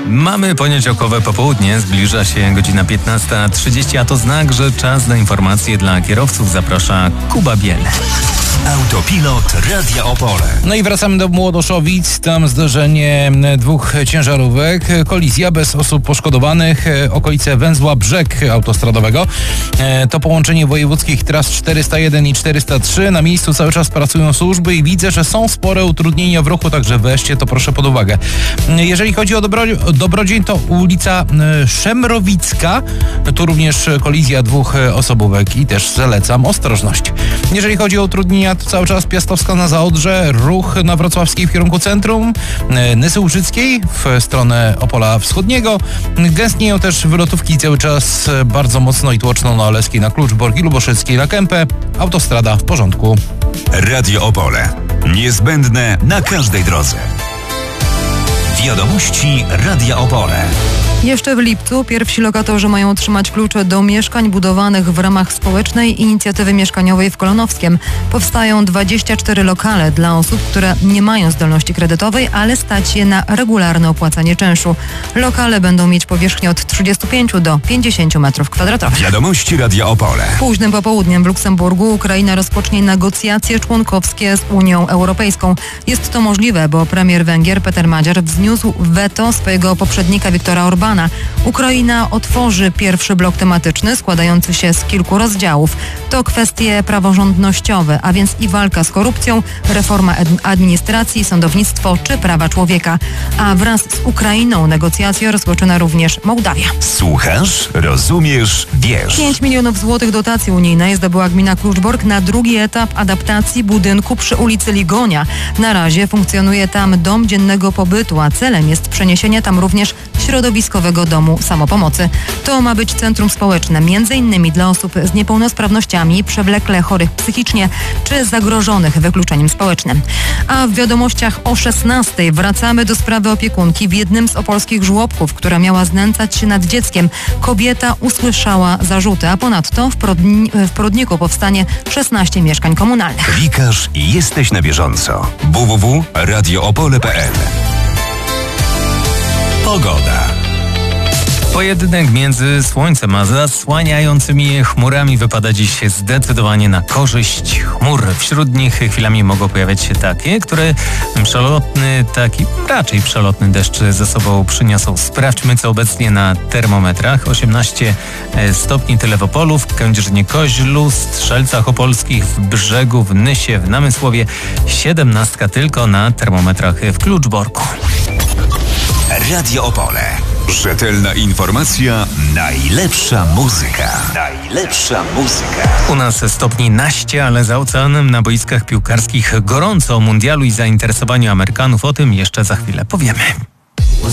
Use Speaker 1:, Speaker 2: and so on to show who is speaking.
Speaker 1: Mamy poniedziałkowe popołudnie, zbliża się godzina 15:30, a to znak, że czas na informacje dla kierowców. Zaprasza Kuba Biel.
Speaker 2: Autopilot Radia Opole.
Speaker 3: No i wracamy do Młodoszowic. Tam zdarzenie dwóch ciężarówek, kolizja bez osób poszkodowanych, okolice węzła Brzeg autostradowego. To połączenie wojewódzkich tras 401 i 403. Na miejscu cały czas pracują służby i widzę, że są spore utrudnienia w ruchu, także weźcie to proszę pod uwagę. Jeżeli chodzi o Dobrodzień, to ulica Szemrowicka. Tu również kolizja dwóch osobówek i też zalecam ostrożność. Jeżeli chodzi o utrudnienia, to cały czas Piastowska na Zaodrze, ruch na Wrocławskiej w kierunku centrum, Nysy Łużyckiej w stronę Opola Wschodniego. Gęstnieją też wylotówki cały czas bardzo mocno i tłoczno na Oleskiej na Kluczbork i Luboszyckiej na Kępę. Autostrada w porządku.
Speaker 2: Radio Opole. Niezbędne na każdej drodze. Wiadomości Radia Opole.
Speaker 4: Jeszcze w lipcu pierwsi lokatorzy mają otrzymać klucze do mieszkań budowanych w ramach społecznej inicjatywy mieszkaniowej w Kolonowskiem. Powstają 24 lokale dla osób, które nie mają zdolności kredytowej, ale stać je na regularne opłacanie czynszu. Lokale będą mieć powierzchnię od 35 do 50 m2.
Speaker 2: Wiadomości Radia Opole.
Speaker 4: Późnym popołudniem w Luksemburgu Ukraina rozpocznie negocjacje członkowskie z Unią Europejską. Jest to możliwe, bo premier Węgier Peter Madziar wzniósł weto swojego poprzednika Viktora Orbána. Ukraina otworzy pierwszy blok tematyczny składający się z kilku rozdziałów. To kwestie praworządnościowe, a więc i walka z korupcją, reforma administracji, sądownictwo czy prawa człowieka. A wraz z Ukrainą negocjacje rozpoczyna również Mołdawia.
Speaker 2: Słuchasz, rozumiesz, wiesz.
Speaker 4: 5 milionów złotych dotacji unijnej zdobyła gmina Kluczbork na drugi etap adaptacji budynku przy ulicy Ligonia. Na razie funkcjonuje tam dom dziennego pobytu, a celem jest przeniesienie tam również środowiskowego domu samopomocy. To ma być centrum społeczne, m.in. dla osób z niepełnosprawnościami, przewlekle chorych psychicznie czy zagrożonych wykluczeniem społecznym. A w wiadomościach o 16:00 wracamy do sprawy opiekunki w jednym z opolskich żłobków, która miała znęcać się nad dzieckiem. Kobieta usłyszała zarzuty, a ponadto w Prodniku powstanie 16 mieszkań komunalnych.
Speaker 2: Klikasz i jesteś na bieżąco. www.radioopole.pl. Pogoda.
Speaker 1: Pojedynek między słońcem a zasłaniającymi je chmurami wypada dziś zdecydowanie na korzyść chmur. Wśród nich chwilami mogą pojawiać się takie, które raczej przelotny deszcz ze sobą przyniosą. Sprawdźmy, co obecnie na termometrach. 18 stopni tyle w Opolu, w Kędzierzynie-Koźlu, Strzelcach Opolskich, w Brzegu, w Nysie, w Namysłowie. 17 tylko na termometrach w Kluczborku.
Speaker 2: Radio Opole. Rzetelna informacja, najlepsza muzyka. Najlepsza muzyka.
Speaker 1: U nas stopni naście, ale za oceanem na boiskach piłkarskich gorąco o mundialu i zainteresowaniu Amerykanów. O tym jeszcze za chwilę powiemy.